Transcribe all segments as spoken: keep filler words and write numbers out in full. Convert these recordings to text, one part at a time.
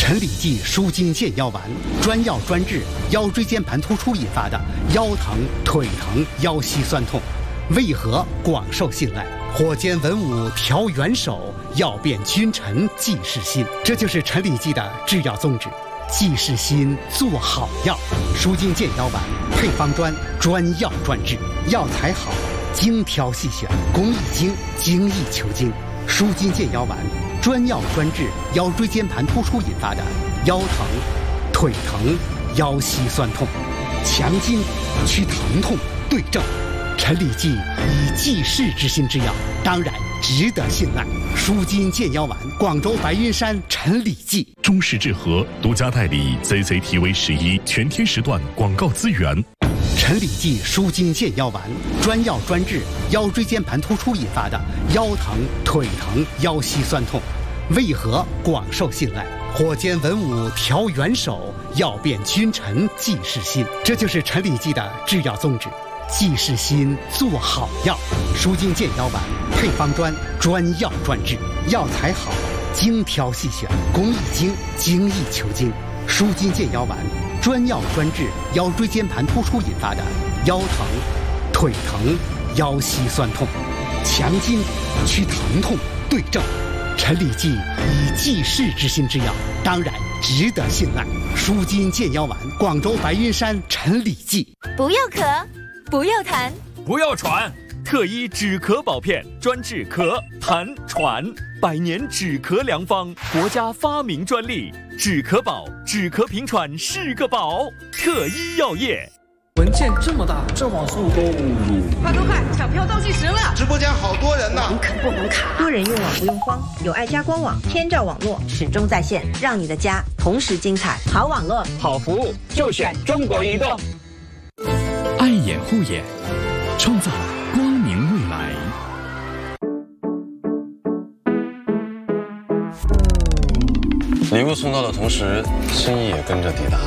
陈李济舒筋健腰丸，专药专治腰椎间盘突出引发的腰疼、腿疼、腰膝酸痛，为何广受信赖？火尖文武调元首，药变君臣济世心。这就是陈李济的制药宗旨。济世心，做好药。舒筋健腰丸配方专，专药专治，药材好，精挑细选，工艺精，精益求精。舒筋健腰丸专药专治腰椎间盘突出引发的腰疼、腿疼、腰膝酸痛，强筋祛疼痛，对症。陈李济以济世之心之药，当然值得信赖。舒筋健腰丸，广州白云山陈李济。 中式治和独家代理 Z Z T V 十一全天时段广告资源。 陈李济舒筋健腰丸，专药专治腰椎间盘突出引发的腰疼、腿疼、腰膝酸痛，为何广受信赖？火尖文武调元首，药变君臣济世心。这就是陈李济的制药宗旨。济世心，做好药。舒筋健腰丸配方专，专药专治，药材好，精挑细选，工艺精，精益求精。舒筋健腰丸专药专治腰椎间盘突出引发的腰疼、腿疼、腰膝酸痛，强筋祛疼痛，对症。陈李济以济世之心之药，当然值得信赖。舒筋健腰丸，广州白云山陈李济。 不要咳，不要痰， 不要喘，特医止咳宝片专治咳、痰、喘，百年止咳良方，国家发明专利。止咳宝，止咳平喘是个宝。特医药业。 文件这么大，这网速购入， 快快快，抢票倒计时了！ 直播间好多人呢， 网可不能卡。 多人用网不用慌，有爱家官网，天照网络始终在线，让你的家同时精彩。好网络， 好服务，就选中国移动。 爱眼护眼，创造光明未来。 礼物送到的同时，心意也跟着抵达。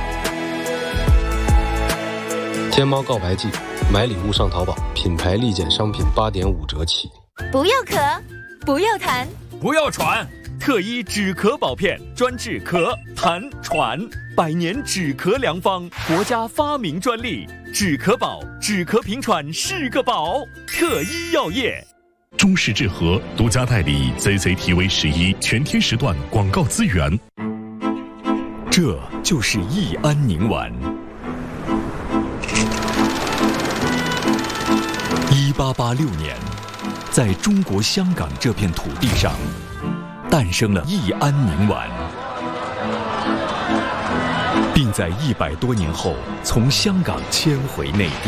天猫告白季，买礼物上淘宝，品牌立减商品八点五折起。 不要咳，不要痰， 不要喘，特医止咳宝片专治咳、痰、喘，百年止咳良方，国家发明专利。止咳宝，止咳平喘是个宝。特医药业。 中式治和独家代理 Z Z T V 十一全天时段广告资源。 这就是益安宁丸。一八八六年，在中国香港这片土地上，诞生了益安宁丸，并在一百多年后从香港迁回内地。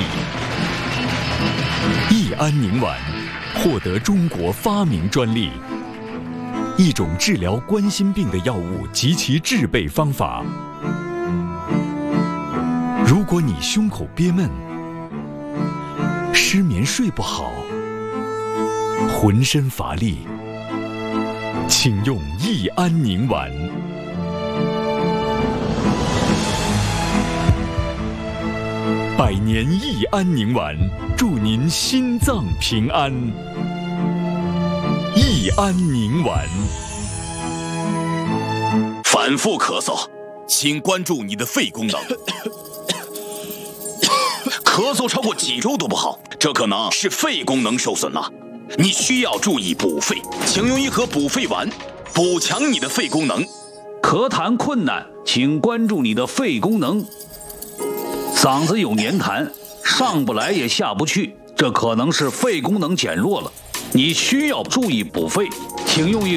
益安宁丸获得中国发明专利，一种治疗冠心病的药物及其制备方法。如果你胸口憋闷、失眠睡不好、浑身乏力，请用益安宁丸。百年益安宁丸，祝您心脏平安。益安宁丸。 反复咳嗽，请关注你的肺功能。咳嗽超过几周都不好，这可能是肺功能受损了。你需要注意补肺，请用一盒补肺丸，补强你的肺功能。 咳痰困难，请关注你的肺功能。嗓子有黏痰，上不来也下不去，这可能是肺功能减弱了。你需要注意补肺，请用一